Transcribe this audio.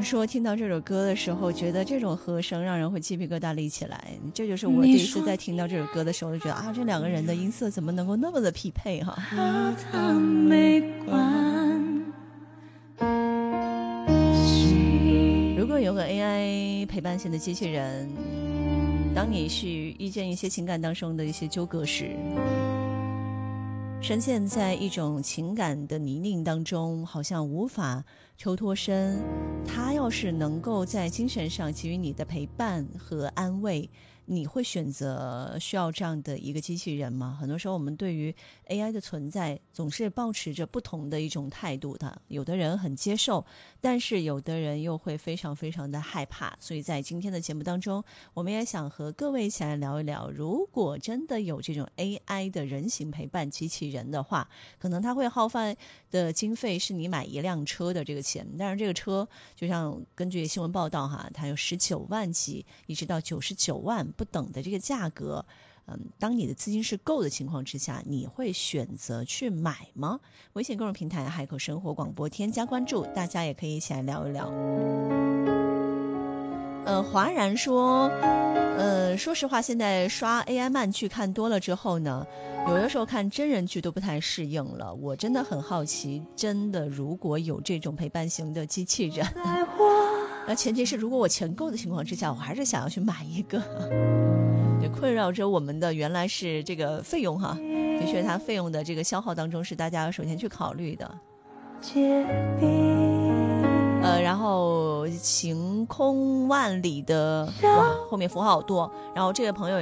说听到这首歌的时候，觉得这种和声让人会鸡皮疙瘩立起来。这就是我第一次在听到这首歌的时候，就觉得啊，这两个人的音色怎么能够那么的匹配哈？ 和他没关系。 如果有个 AI 陪伴型的机器人，当你去遇见一些情感当中的一些纠葛时，深陷在一种情感的泥泞当中，好像无法抽脱身，他要是能够在精神上给予你的陪伴和安慰，你会选择需要这样的一个机器人吗？很多时候我们对于 AI 的存在总是抱持着不同的一种态度的，有的人很接受，但是有的人又会非常非常的害怕。所以在今天的节目当中，我们也想和各位一起来聊一聊，如果真的有这种 AI 的人形陪伴机器人的话，可能它会耗费的经费是你买一辆车的这个钱，但是这个车就像根据新闻报道哈，它有19万起一直到99万不等的这个价格。当你的资金是够的情况之下，你会选择去买吗？微信公众平台海口生活广播添加关注，大家也可以一起来聊一聊。华然说，说实话，现在刷 AI 漫剧看多了之后呢，有的时候看真人剧都不太适应了。我真的很好奇，真的如果有这种陪伴型的机器人，那前提是如果我钱够的情况之下，我还是想要去买一个。对，困扰着我们的原来是这个费用哈，的确它费用的这个消耗当中是大家首先去考虑的。然后晴空万里的，哇，后面符号好多。然后这个朋友